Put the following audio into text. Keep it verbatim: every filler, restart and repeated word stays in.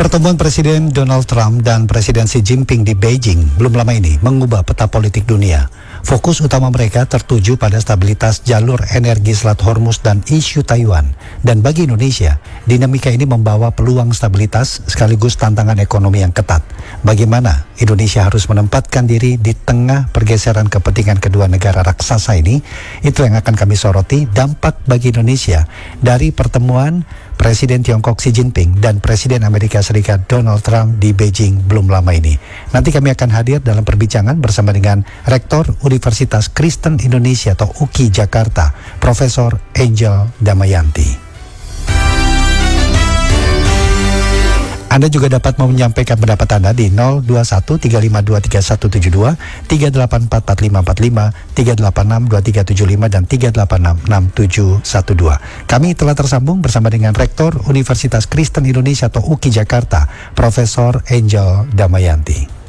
Pertemuan Presiden Donald Trump dan Presiden Xi Jinping di Beijing belum lama ini mengubah peta politik dunia. Fokus utama mereka tertuju pada stabilitas jalur energi Selat Hormuz dan isu Taiwan. Dan bagi Indonesia, dinamika ini membawa peluang stabilitas sekaligus tantangan ekonomi yang ketat. Bagaimana Indonesia harus menempatkan diri di tengah pergeseran kepentingan kedua negara raksasa ini? Itu yang akan kami soroti, dampak bagi Indonesia dari pertemuan Presiden Tiongkok Xi Jinping dan Presiden Amerika Serikat Donald Trump di Beijing belum lama ini. Nanti kami akan hadir dalam perbincangan bersama dengan Rektor Universitas Kristen Indonesia atau U K I Jakarta, Profesor Angel Damayanti. Anda juga dapat menyampaikan pendapat Anda di nol dua satu tiga lima dua tiga satu tujuh dua, tiga delapan empat empat lima empat lima, tiga delapan enam dua tiga tujuh lima, dan tiga delapan enam enam tujuh satu dua. Kami telah tersambung bersama dengan Rektor Universitas Kristen Indonesia atau U K I Jakarta, Profesor Angel Damayanti.